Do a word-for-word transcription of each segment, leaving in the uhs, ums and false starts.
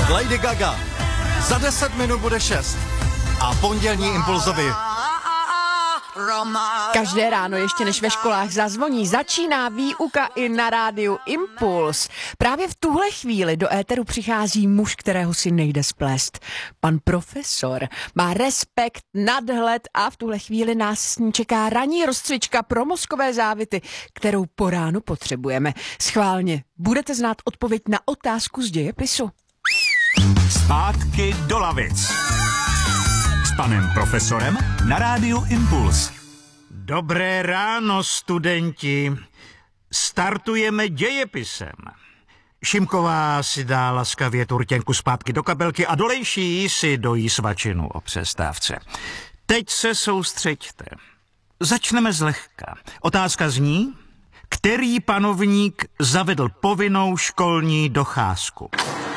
Lady Gaga. Za deset minut bude šest. A pondělní Impulzovi. Každé ráno, ještě než ve školách zazvoní, začíná výuka i na rádiu Impuls. Právě v tuhle chvíli do éteru přichází muž, kterého si nejde splést. Pan profesor má respekt, nadhled a v tuhle chvíli nás s ní čeká ranní rozcvička pro mozkové závity, kterou po ránu potřebujeme. Schválně, budete znát odpověď na otázku z dějepisu. Zpátky do lavic. S panem profesorem na rádiu Impuls. Dobré ráno, studenti. Startujeme dějepisem. Šimková si dá laskavě turtěnku zpátky do kabelky a Dolejší si dojí svačinu o přestávce. Teď se soustřeďte. Začneme zlehka. Otázka zní, který panovník zavedl povinnou školní docházku?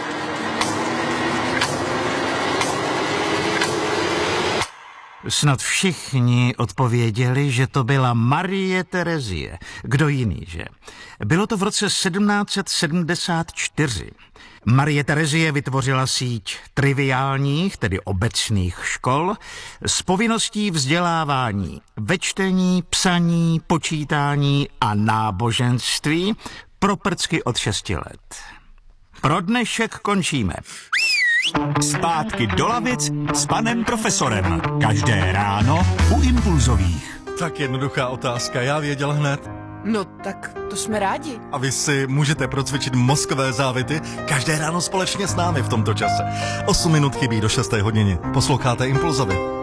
Snad všichni odpověděli, že to byla Marie Terezie. Kdo jiný, že? Bylo to v roce sedmnáct set sedmdesát čtyři. Marie Terezie vytvořila síť triviálních, tedy obecných škol s povinností vzdělávání ve čtení, psaní, počítání a náboženství pro prcky od šesti let. Pro dnešek končíme. Zpátky do lavic s panem profesorem. Každé ráno u Impulzových. Tak jednoduchá otázka, já věděl hned. No tak to jsme rádi. A vy si můžete procvičit mozkové závity každé ráno společně s námi v tomto čase. osm minut chybí do šesté hodiny. Posloucháte Impulzovi.